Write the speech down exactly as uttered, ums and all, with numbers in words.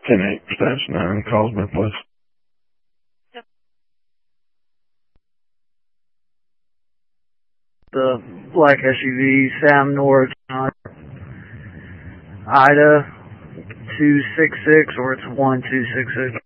ten eight, stats nine, calls me, please. Yep. The black S U V, Sam North, uh, Ida two six six, or it's one two six six.